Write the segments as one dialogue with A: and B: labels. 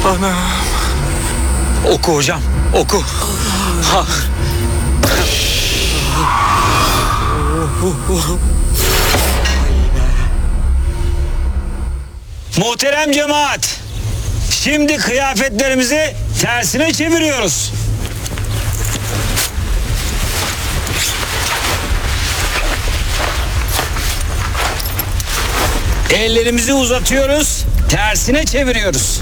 A: Anam. Oku hocam, oku. Ha. Muhterem cemaat, şimdi kıyafetlerimizi tersine çeviriyoruz. Ellerimizi uzatıyoruz, tersine çeviriyoruz.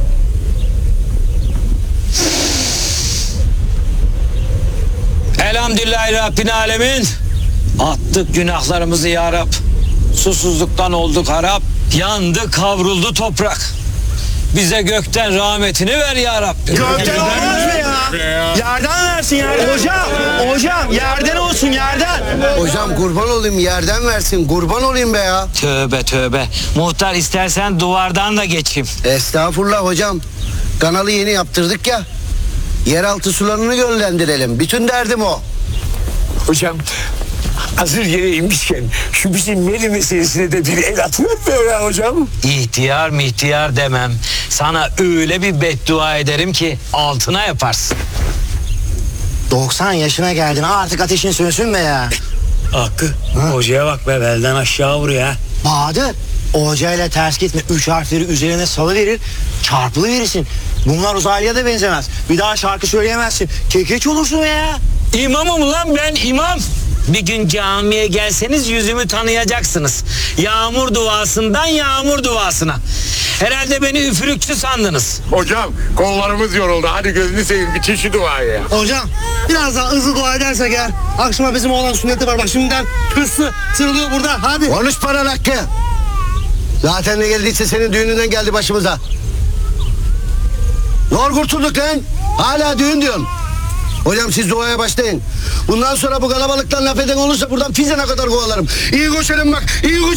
A: Elhamdülillahi Rabbil Alemin. Attık günahlarımızı ya Rab. Susuzluktan olduk harap. Yandı kavruldu toprak. Bize gökten rahmetini ver ya Rabbi.
B: Gökten olmaz mı ya? Yerden versin yerden. Hocam yerden olsun yerden.
C: Hocam kurban olayım, yerden versin, kurban olayım be ya.
A: Tövbe tövbe. Muhtar istersen duvardan da geçeyim.
C: Estağfurullah hocam. Kanalı yeni yaptırdık ya. Yeraltı sularını yönlendirelim. Bütün derdim o.
D: Hocam hazır yere inmişken şu bizim Meri meselesine de bir el atılır mı ya hocam?
A: İhtiyar demem. Sana öyle bir beddua ederim ki altına yaparsın.
B: 90 yaşına geldin artık ateşin sönsün be ya.
D: Hakkı hocaya bak be, belden aşağı vuruyor ha.
B: Bahadır o hocayla ters gitme. 3 harfleri üzerine salıverir, çarpılı verirsin. Bunlar uzaylıya da benzemez. Bir daha şarkı söyleyemezsin. Kekeç olursun ya.
A: İmamım lan ben, imam. Bir gün camiye gelseniz yüzümü tanıyacaksınız. Yağmur duasından yağmur duasına. Herhalde beni üfürükçü sandınız.
E: Hocam kollarımız yoruldu. Hadi gözünü seveyim, bitir şu duayı ya.
B: Hocam biraz daha hızlı dua edersek eğer. Akşama bizim oğlan sünneti var. Bak şimdiden hırslı sırılıyor burada. Hadi.
C: Konuş paran hakkı. Zaten ne geldiyse senin düğününden geldi başımıza. Zor kurtulduk lan. Hala düğün diyorsun. Hocam siz duaya başlayın. Bundan sonra bu kalabalıktan laf eden olursa buradan Fizen'e kadar kovalarım. İyi koşarım bak. İyi koşarım.